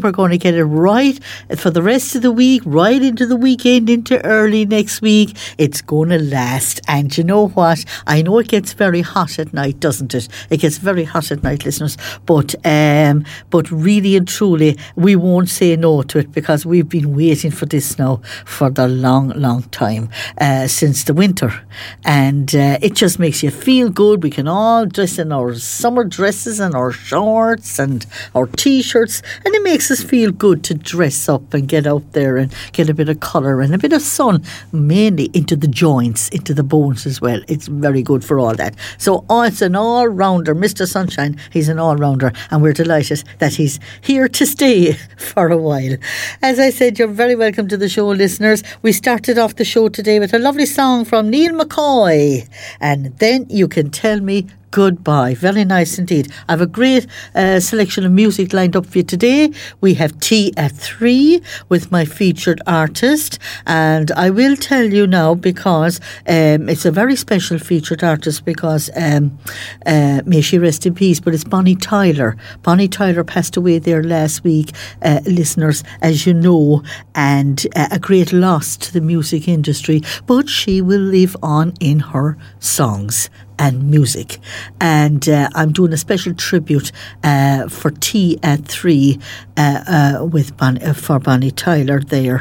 We're going to get it right for the rest of the week, right into the weekend, into early next week. It's going to last. And you know what? I know it gets very hot at night, doesn't it? It gets very hot at night, listeners. But really and truly, we won't say no to it, because we've been waiting for this now for the long time, since the winter. And it just makes you feel good. We can all dress in our summer dresses and our shorts and our t-shirts, and it makes us feel good to dress up and get out there and get a bit of colour and a bit of sun, mainly into the joints, into the bones as well. It's very good for all that. So it's an all-rounder. Mr. Sunshine, he's an all-rounder, and we're delighted that he's here to stay for a while. As I said, you're very welcome to the show, listeners. We started off the show today with a lovely song from Neil McCoy, and Then You Can Tell Me Goodbye. Very nice indeed. I have a great selection of music lined up for you today. We have tea at 3 with my featured artist, and I will tell you now, because it's a very special featured artist, because may she rest in peace, but it's Bonnie Tyler. Bonnie Tyler passed away there last week, listeners, as you know, and a great loss to the music industry, but she will live on in her songs and music. And I'm doing a special tribute for tea at 3 for Bonnie Tyler there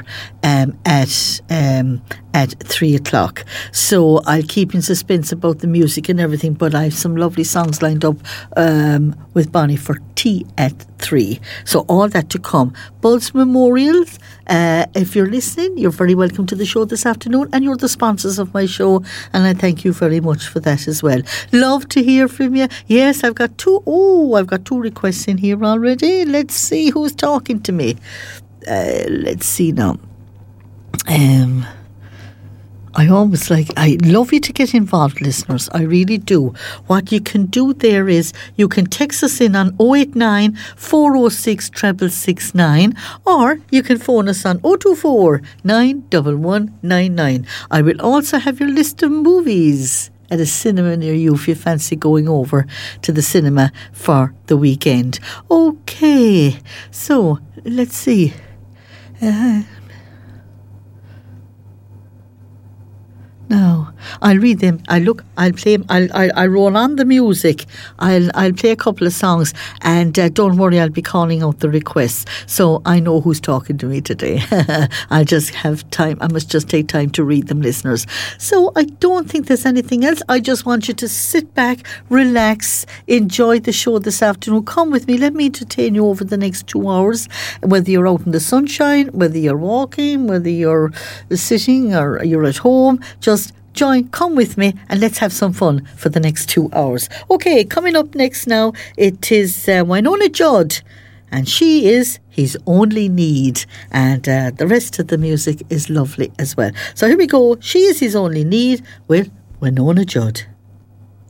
at 3 o'clock. So I'll keep in suspense about the music and everything, but I have some lovely songs lined up with Bonnie for tea at 3. So all that to come. Bulls Memorials, if you're listening, you're very welcome to the show this afternoon, and you're the sponsors of my show, and I thank you very much for that as well. Love to hear from you. Yes, I've got two requests in here already. Let's see who's talking to me. Let's see now. I love you to get involved, listeners. I really do. What you can do there is you can text us in on 089 406 6669, or you can phone us on 024 91199. I will also have your list of movies at a cinema near you if you fancy going over to the cinema for the weekend. Okay, so let's see. No, I'll read them. I'll play. I'll roll on the music. I'll play a couple of songs, and don't worry, I'll be calling out the requests, so I know who's talking to me today. I just have time. I must just take time to read them, listeners. So I don't think there's anything else. I just want you to sit back, relax, enjoy the show this afternoon. Come with me. Let me entertain you over the next 2 hours. Whether you're out in the sunshine, whether you're walking, whether you're sitting or you're at home, just come with me, and let's have some fun for the next 2 hours. Okay, coming up next now, it is Wynonna Judd, and she is His Only Need, and the rest of the music is lovely as well. So here we go. She is His Only Need with Wynonna Judd.